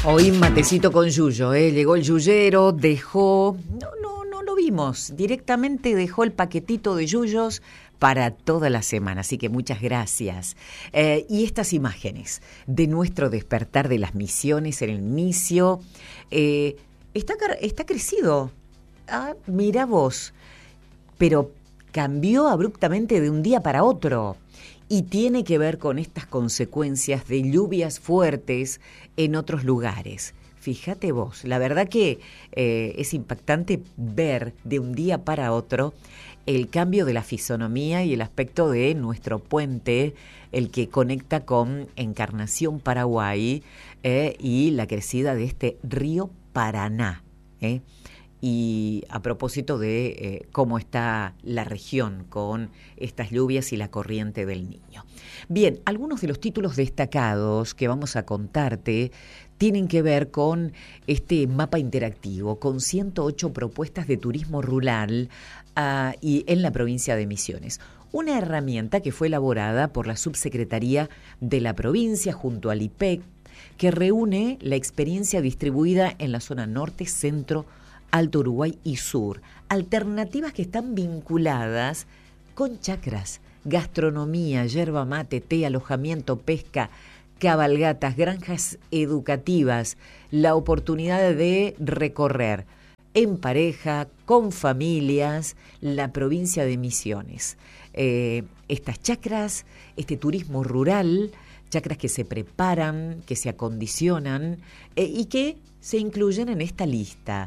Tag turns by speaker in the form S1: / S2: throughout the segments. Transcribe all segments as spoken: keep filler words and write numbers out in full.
S1: Hoy matecito con yuyo, ¿eh? Llegó el yuyero, dejó, no, no, no lo vimos, directamente dejó el paquetito de yuyos para toda la semana, así que muchas gracias. Eh, y estas imágenes de nuestro despertar de las misiones en el inicio, eh, está, está crecido, ah, mira vos, pero cambió abruptamente de un día para otro. Y tiene que ver con estas consecuencias de lluvias fuertes en otros lugares. Fíjate vos, la verdad que eh, es impactante ver de un día para otro el cambio de la fisonomía y el aspecto de nuestro puente, el que conecta con Encarnación, Paraguay, eh, y la crecida de este río Paraná. Eh. Y a propósito de eh, cómo está la región con estas lluvias y la corriente del Niño. Bien, algunos de los títulos destacados que vamos a contarte tienen que ver con este mapa interactivo, con ciento ocho propuestas de turismo rural uh, y en la provincia de Misiones. Una herramienta que fue elaborada por la Subsecretaría de la provincia junto al I P E C, que reúne la experiencia distribuida en la zona norte, centro, Alto Uruguay y Sur, alternativas que están vinculadas con chacras, gastronomía, yerba mate, té, alojamiento, pesca, cabalgatas, granjas educativas, la oportunidad de recorrer en pareja, con familias, la provincia de Misiones. Eh, estas chacras, este turismo rural, chacras que se preparan, que se acondicionan eh, y que se incluyen en esta lista.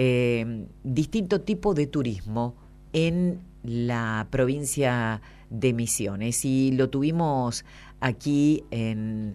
S1: Eh, distinto tipo de turismo en la provincia de Misiones. Y lo tuvimos aquí en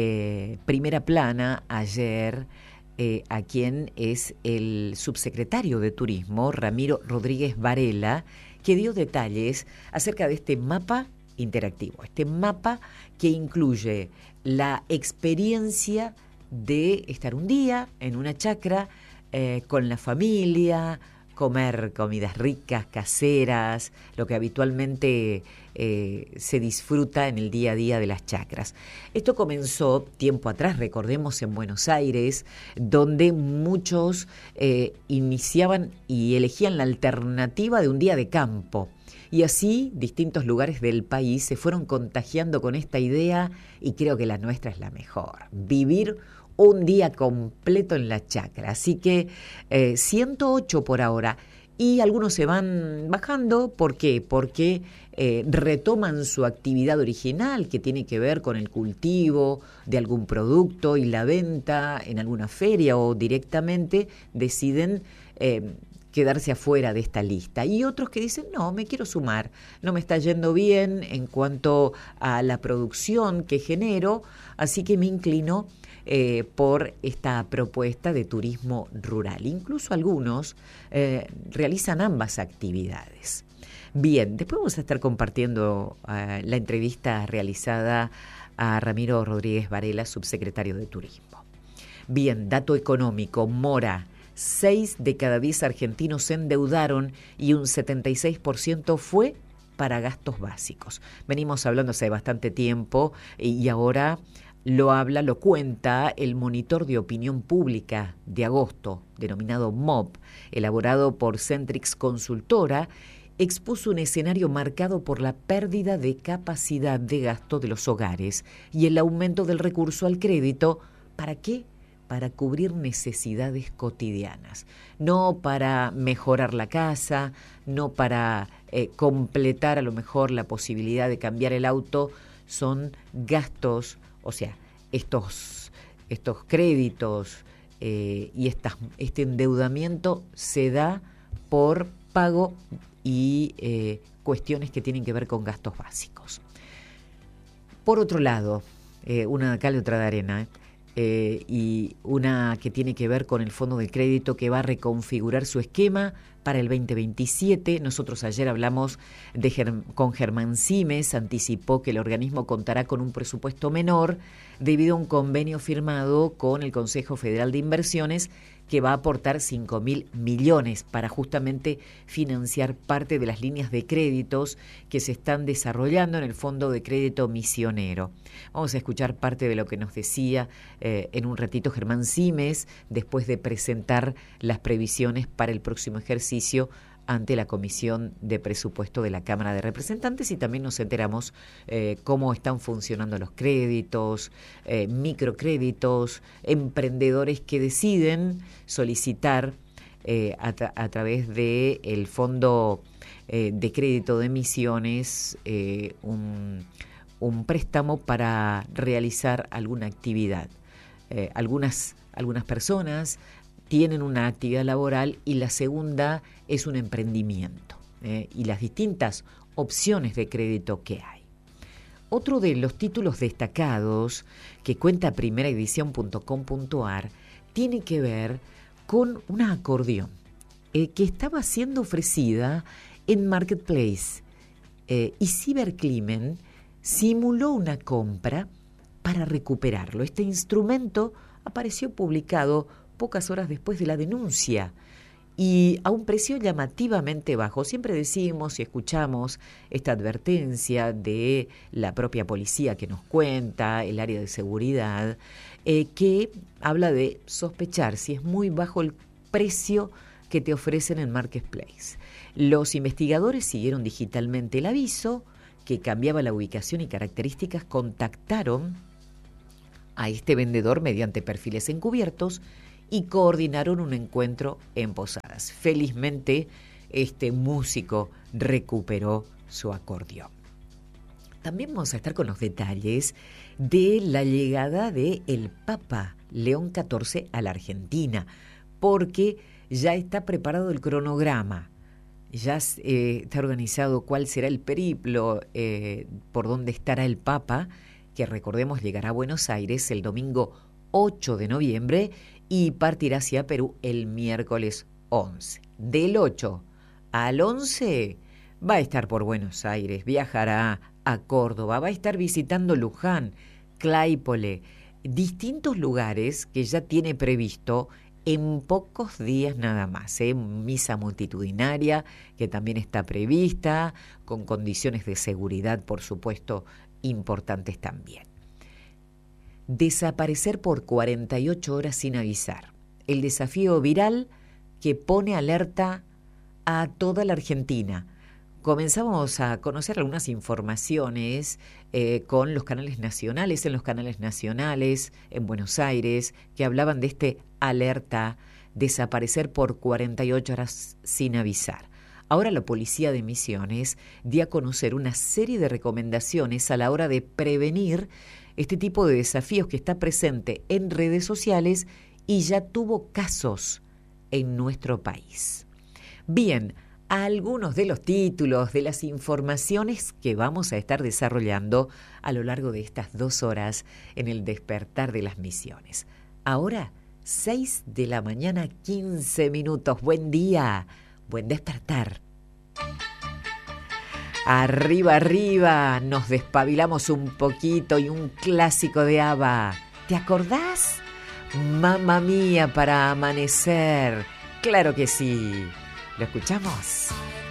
S1: eh, primera plana ayer, eh, a quien es el subsecretario de Turismo, Ramiro Rodríguez Varela, que dio detalles acerca de este mapa interactivo, este mapa que incluye la experiencia de estar un día en una chacra eh, con la familia, comer comidas ricas, caseras, lo que habitualmente eh, se disfruta en el día a día de las chacras. Esto comenzó tiempo atrás, recordemos, en Buenos Aires, donde muchos eh, iniciaban y elegían la alternativa de un día de campo. Y así distintos lugares del país se fueron contagiando con esta idea y creo que la nuestra es la mejor, vivir un día completo en la chacra. Así que eh, ciento ocho por ahora y algunos se van bajando. ¿Por qué? Porque eh, retoman su actividad original que tiene que ver con el cultivo de algún producto y la venta en alguna feria o directamente deciden Eh, quedarse afuera de esta lista. Y otros que dicen, no, me quiero sumar, no me está yendo bien en cuanto a la producción que genero, así que me inclino eh, por esta propuesta de turismo rural. Incluso algunos eh, realizan ambas actividades. Bien, después vamos a estar compartiendo uh, la entrevista realizada a Ramiro Rodríguez Varela, subsecretario de Turismo. Bien, dato económico, Mora. Seis de cada diez argentinos se endeudaron y un setenta y seis por ciento fue para gastos básicos. Venimos hablando hace bastante tiempo y ahora lo habla, lo cuenta el Monitor de Opinión Pública de agosto, denominado M O P, elaborado por Centrix Consultora, expuso un escenario marcado por la pérdida de capacidad de gasto de los hogares y el aumento del recurso al crédito. ¿Para qué? Para cubrir necesidades cotidianas, no para mejorar la casa, no para eh, completar a lo mejor la posibilidad de cambiar el auto, son gastos, o sea, estos, estos créditos eh, y estas, este endeudamiento se da por pago y eh, cuestiones que tienen que ver con gastos básicos. Por otro lado, eh, una de cal y otra de arena, ¿eh? Eh, y una que tiene que ver con el Fondo de Crédito que va a reconfigurar su esquema para el veinte veintisiete. Nosotros ayer hablamos de Germ- con Germán Simes, anticipó que el organismo contará con un presupuesto menor debido a un convenio firmado con el Consejo Federal de Inversiones que va a aportar cinco mil millones para justamente financiar parte de las líneas de créditos que se están desarrollando en el Fondo de Crédito Misionero. Vamos a escuchar parte de lo que nos decía eh, en un ratito Germán Simes, después de presentar las previsiones para el próximo ejercicio ante la Comisión de Presupuesto de la Cámara de Representantes, y también nos enteramos eh, cómo están funcionando los créditos, eh, microcréditos, emprendedores que deciden solicitar eh, a, tra- a través del el Fondo eh, de Crédito de Misiones eh, un, un préstamo para realizar alguna actividad. Eh, algunas, algunas personas tienen una actividad laboral y la segunda es un emprendimiento, eh, y las distintas opciones de crédito que hay. Otro de los títulos destacados que cuenta primera edición punto com punto a r tiene que ver con una acordeón eh, que estaba siendo ofrecida en Marketplace eh, y Cibercrimen simuló una compra para recuperarlo. Este instrumento apareció publicado pocas horas después de la denuncia y a un precio llamativamente bajo. Siempre decimos y escuchamos esta advertencia de la propia policía que nos cuenta, el área de seguridad, eh, que habla de sospechar si es muy bajo el precio que te ofrecen en Marketplace. Los investigadores siguieron digitalmente el aviso que cambiaba la ubicación y características, contactaron a este vendedor mediante perfiles encubiertos y coordinaron un encuentro en Posadas. Felizmente, este músico recuperó su acordeón. También vamos a estar con los detalles de la llegada del Papa León catorce a la Argentina, porque ya está preparado el cronograma, ya eh, está organizado cuál será el periplo, eh, por dónde estará el Papa, que recordemos llegará a Buenos Aires el domingo ocho de noviembre y partirá hacia Perú el miércoles once. Del ocho al once va a estar por Buenos Aires, viajará a Córdoba, va a estar visitando Luján, Claypole, distintos lugares que ya tiene previsto en pocos días nada más, ¿eh? Misa multitudinaria que también está prevista, con condiciones de seguridad, por supuesto, importantes también. Desaparecer por cuarenta y ocho horas sin avisar. El desafío viral que pone alerta a toda la Argentina. Comenzamos a conocer algunas informaciones eh, con los canales nacionales, en los canales nacionales en Buenos Aires, que hablaban de este alerta, desaparecer por cuarenta y ocho horas sin avisar. Ahora la Policía de Misiones dio a conocer una serie de recomendaciones a la hora de prevenir este tipo de desafíos que está presente en redes sociales y ya tuvo casos en nuestro país. Bien, algunos de los títulos, de las informaciones que vamos a estar desarrollando a lo largo de estas dos horas en el despertar de las misiones. Ahora, seis de la mañana, quince minutos. Buen día, buen despertar. Arriba, arriba, nos despabilamos un poquito y un clásico de ABBA. ¿Te acordás? Mamma mía para amanecer. Claro que sí. ¿Lo escuchamos?